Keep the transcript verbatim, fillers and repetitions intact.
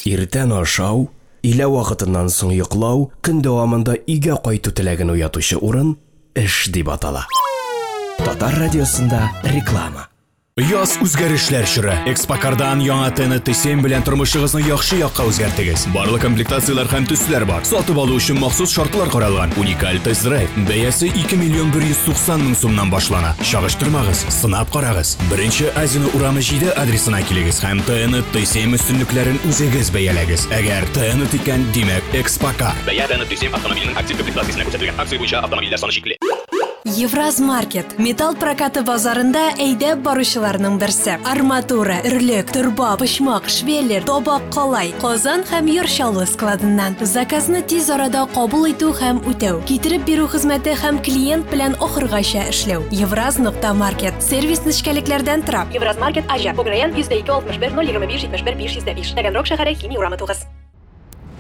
Иртән ашау, илә вакытыннан соң йоклау, көн дәвамында өйгә кайту теләген уятучы урын эш дип атала. Татар радиосында реклама. Яз үзгәрешләр чоры. Экспокардан яңа Т Н Т семь белән тормышыгызны яхшы якка үзгәртегез. Барлык комплектацияләр һәм төсләр бар. Сатып алу өчен махсус шартлар каралган. Уникаль тест-драйв. Бәясе ике миллион бер йөз туксан мең сумнан башлана. Чагыштырмагыз, сынап карагыз. Беренче Азина урамы җиде адресына килегез һәм Т Н Т семь өстенлекләрен үзегез бәяләгез. Әгәр Т Н Т икән, димәк Экспокар. Бәя Т Н Т семь автомобиленең актив комплектациясенә күрсәтелгән. Акция буенча автомобильләр саны шикле. Евразмаркет. Металл прокаты базарында әйдәп баручыларның берсе. Арматура, өрлек, турба, почмак, швеллер, табак калай, Казан һәм Яршалы складыннан. Заказны тиз арада кабул итү һәм үтәү. Китереп бирү хезмәте һәм клиент белән ахыргача эшләү. Евраз.маркет. Сервис нечкәлекләрдән тора. Евразмаркет Ажа. Буграян йөз ике алтмыш бер ноль егерме биш җитмеш бер биш йөз биш. Таганрог шәһәре Кими урамы тугыз.